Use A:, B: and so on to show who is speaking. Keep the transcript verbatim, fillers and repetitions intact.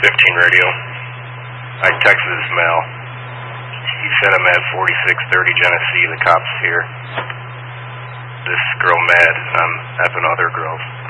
A: fifteen radio. I texted this male. He said I'm at forty-six thirty Genesee. The cops here. This girl mad, and I'm effing other girls.